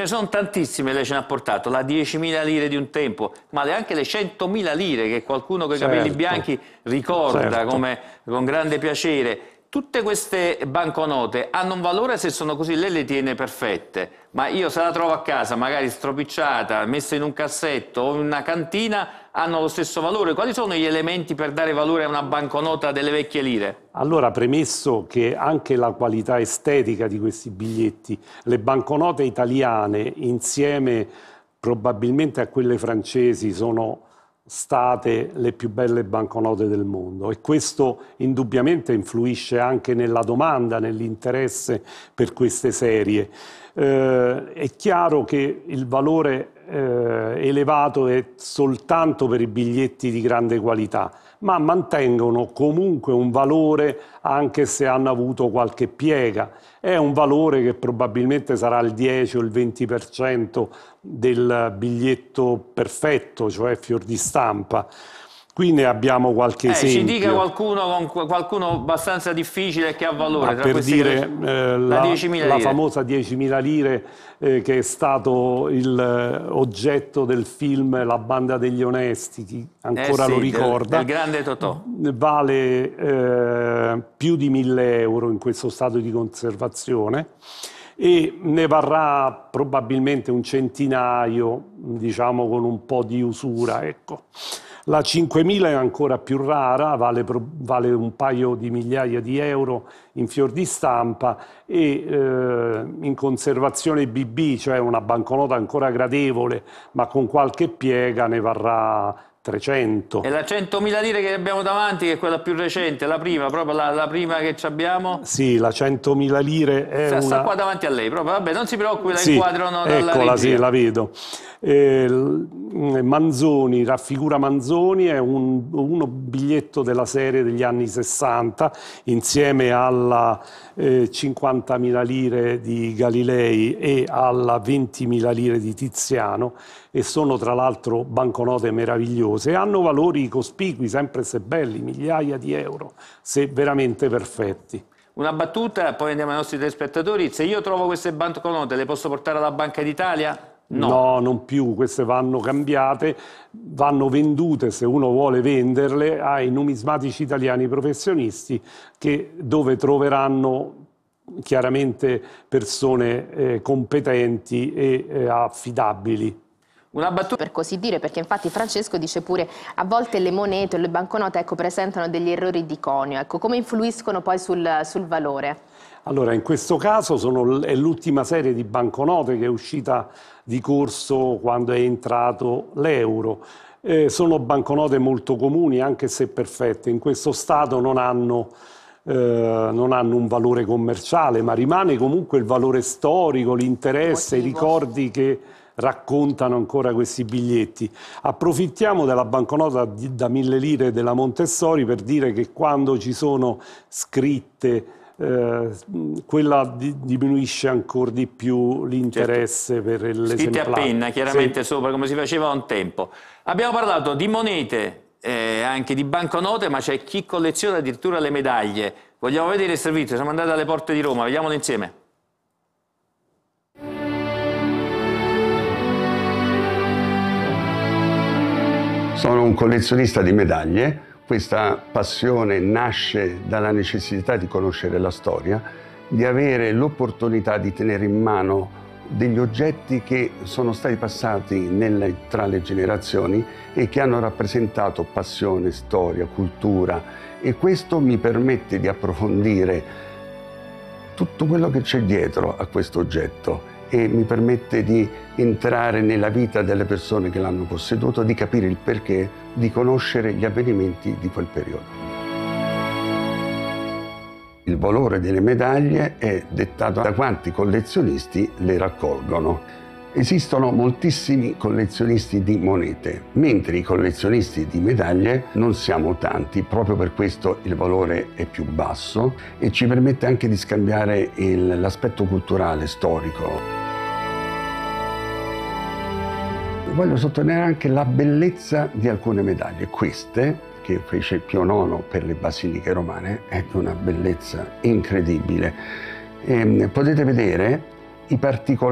ne sono tantissime, lei ce ne ha portato, la 10.000 lire di un tempo, ma anche le 100.000 lire che qualcuno con i capelli bianchi ricorda come, con grande piacere. Tutte queste banconote hanno un valore se sono così, lei le tiene perfette, ma io se la trovo a casa, magari stropicciata, messa in un cassetto o in una cantina, hanno lo stesso valore. Quali sono gli elementi per dare valore a una banconota delle vecchie lire? Allora, premesso che anche la qualità estetica di questi biglietti, le banconote italiane insieme probabilmente a quelle francesi sono state le più belle banconote del mondo, e questo indubbiamente influisce anche nella domanda, nell'interesse per queste serie. È chiaro che il valore elevato è soltanto per i biglietti di grande qualità, ma mantengono comunque un valore anche se hanno avuto qualche piega. È un valore che probabilmente sarà il 10 o il 20% del biglietto perfetto, cioè fior di stampa. Qui ne abbiamo qualche esempio. Ci dica qualcuno abbastanza difficile che ha valore. Tra per dire la famosa 10.000 lire che è stato oggetto del film La banda degli onesti, chi ancora lo ricorda, del grande Totò. Vale più di 1.000 euro in questo stato di conservazione, e ne varrà probabilmente un centinaio, diciamo con un po' di usura, ecco. La 5.000 è ancora più rara, vale un paio di migliaia di euro in fior di stampa, e in conservazione BB, cioè una banconota ancora gradevole ma con qualche piega, ne varrà 300. E la 100.000 lire che abbiamo davanti, che è quella più recente, la prima, proprio la prima che abbiamo? Sì, la 100.000 lire è sta qua davanti a lei, proprio. Vabbè, non si preoccupi, la sì, inquadrano dalla eccola, regia. sì, la vedo. Manzoni, raffigura Manzoni, è uno biglietto della serie degli anni 60, insieme alla 50.000 lire di Galilei e alla 20.000 lire di Tiziano, e sono tra l'altro banconote meravigliose e hanno valori cospicui, sempre se belli, migliaia di euro, se veramente perfetti. Una battuta, poi andiamo ai nostri telespettatori. Se io trovo queste banconote, le posso portare alla Banca d'Italia? No, non più, queste vanno cambiate, vanno vendute, se uno vuole venderle, ai numismatici italiani professionisti, dove troveranno chiaramente persone competenti e affidabili. Una battuta, per così dire, perché infatti Francesco dice pure a volte le monete o le banconote, ecco, presentano degli errori di conio, ecco, come influiscono poi sul valore? Allora, in questo caso è l'ultima serie di banconote che è uscita di corso quando è entrato l'euro. Sono banconote molto comuni, anche se perfette. In questo stato non hanno un valore commerciale, ma rimane comunque il valore storico, l'interesse, i ricordi che raccontano ancora questi biglietti. Approfittiamo della banconota da 1.000 lire della Montessori per dire che quando ci sono scritte quella diminuisce ancora di più l'interesse, certo, per l'esemplare. Scritte a penna, chiaramente, sì, sopra, come si faceva un tempo. Abbiamo parlato di monete, anche di banconote, ma c'è chi colleziona addirittura le medaglie. Vogliamo vedere il servizio? Siamo andati alle porte di Roma, vediamolo insieme. Sono un collezionista di medaglie. Questa passione nasce dalla necessità di conoscere la storia, di avere l'opportunità di tenere in mano degli oggetti che sono stati passati tra le generazioni e che hanno rappresentato passione, storia, cultura, e questo mi permette di approfondire tutto quello che c'è dietro a questo oggetto e mi permette di entrare nella vita delle persone che l'hanno posseduto, di capire il perché, di conoscere gli avvenimenti di quel periodo. Il valore delle medaglie è dettato da quanti collezionisti le raccolgono. Esistono moltissimi collezionisti di monete, mentre i collezionisti di medaglie non siamo tanti, proprio per questo il valore è più basso e ci permette anche di scambiare l'aspetto culturale, storico. Voglio sottolineare anche la bellezza di alcune medaglie. Queste, che fece Pio IX per le basiliche romane, è di una bellezza incredibile. Potete vedere i particolari